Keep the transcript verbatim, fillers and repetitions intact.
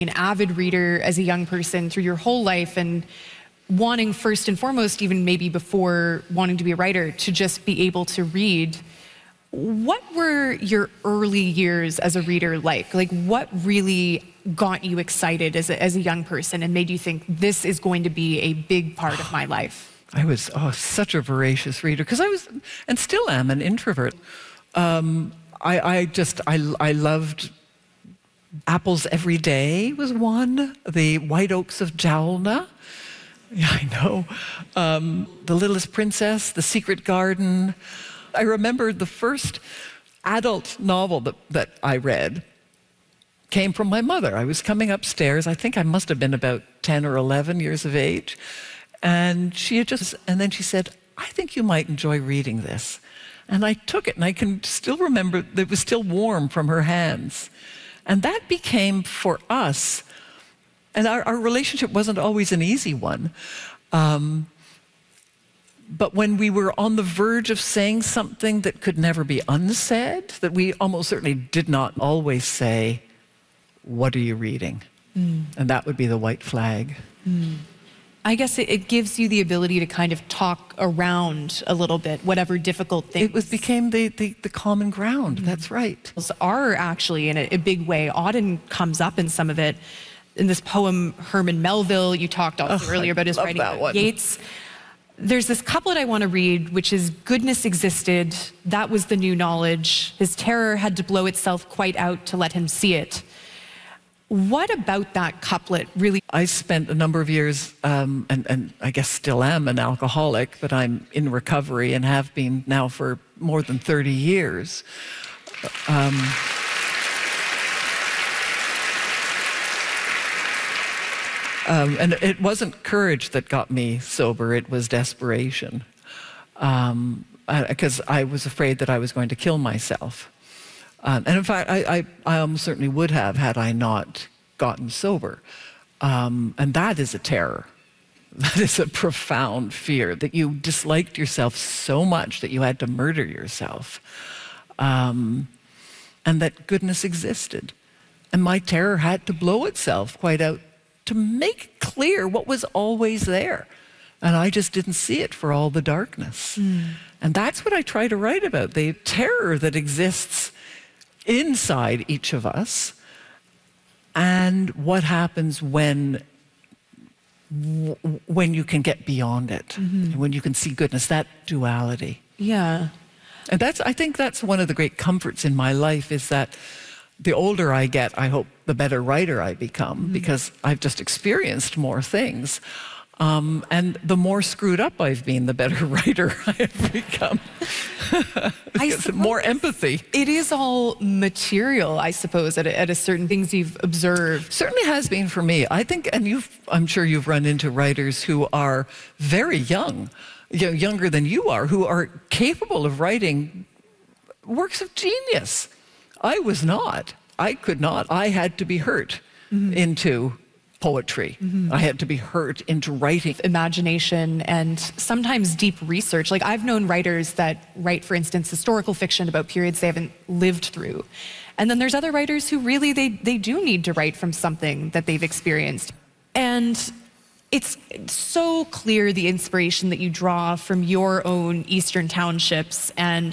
An avid reader as a young person through your whole life and wanting first and foremost, even maybe before wanting to be a writer, to just be able to read. What were your early years as a reader like? Like, what really got you excited as a, as a young person and made you think this is going to be a big part of my life? I was oh, such a voracious reader because I was, and still am, an introvert. Um, I, I just, I, I loved Apples Every Day was one. The White Oaks of Jalna. Yeah, I know. Um, the Littlest Princess, The Secret Garden. I remember the first adult novel that, that I read came from my mother. I was coming upstairs. I think I must have been about ten or eleven years of age. And she had just, and then she said, I think you might enjoy reading this. And I took it, and I can still remember that it was still warm from her hands. And that became, for us, and our, our relationship wasn't always an easy one, um, but when we were on the verge of saying something that could never be unsaid, that we almost certainly did not always say, what are you reading? Mm. And that would be the white flag. Mm. I guess it, it gives you the ability to kind of talk around a little bit, whatever difficult things. It was, became the, the, the common ground, mm-hmm. That's right. Are actually, in a, a big way, Auden comes up in some of it. In this poem, Herman Melville, you talked also oh, earlier about his writing about Yeats. There's this couplet I want to read, which is, goodness existed, that was the new knowledge. His terror had to blow itself quite out to let him see it. What about that couplet really? I spent a number of years, um, and, and I guess still am an alcoholic, but I'm in recovery and have been now for more than thirty years. Um, um, and it wasn't courage that got me sober, it was desperation. Um, because I was afraid that I was going to kill myself. Um, and in fact, I, I, I almost certainly would have had I not gotten sober. Um, and that is a terror. That is a profound fear, that you disliked yourself so much that you had to murder yourself. Um, and that goodness existed. And my terror had to blow itself quite out to make clear what was always there. And I just didn't see it for all the darkness. Mm. And that's what I try to write about, the terror that exists inside each of us, and what happens when when you can get beyond it, mm-hmm. when you can see goodness, that duality. Yeah. And that's, I think that's one of the great comforts in my life, is that the older I get, I hope the better writer I become, mm-hmm. because I've just experienced more things. Um, and the more screwed up I've been, the better writer I have become. I more empathy. It is all material, I suppose, at a, at a certain things you've observed. Certainly has been for me. I think, and you've, I'm sure you've run into writers who are very young, you know, younger than you are, who are capable of writing works of genius. I was not. I could not. I had to be hurt mm-hmm. into poetry. Mm-hmm. I had to be hurt into writing. Imagination and sometimes deep research. Like, I've known writers that write, for instance, historical fiction about periods they haven't lived through. And then there's other writers who really, they, they do need to write from something that they've experienced. And it's so clear the inspiration that you draw from your own Eastern townships and